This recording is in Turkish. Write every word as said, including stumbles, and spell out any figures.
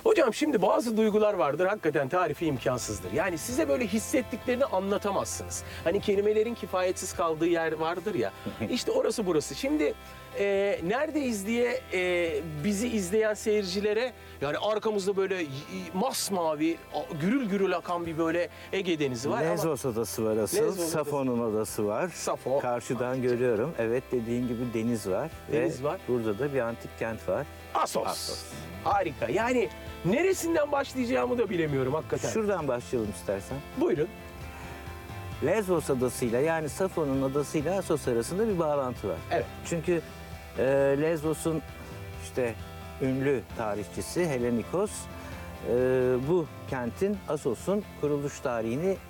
Hocam şimdi bazı duygular vardır, hakikaten tarifi imkansızdır. Yani size böyle hissettiklerini anlatamazsınız. Hani kelimelerin kifayetsiz kaldığı yer vardır ya. İşte orası burası. Şimdi e, neredeyiz diye e, bizi izleyen seyircilere, yani arkamızda böyle y- masmavi, a- gürül gürül akan bir böyle Ege Denizi var. Lezvos Adası var asıl. Lezvos Adası. Safon'un adası var. Safo. Karşıdan görüyorum. Evet, dediğin gibi deniz var. Deniz Ve var. burada da bir antik kent var. Assos. Assos. Harika. Yani neresinden başlayacağımı da bilemiyorum hakikaten. Şuradan başlayalım istersen. Buyurun. Lezvos adasıyla, yani Safon'un adasıyla Assos arasında bir bağlantı var. Evet. Çünkü e, Lezvos'un işte ünlü tarihçisi Helenikos e, bu kentin, Assos'un kuruluş tarihini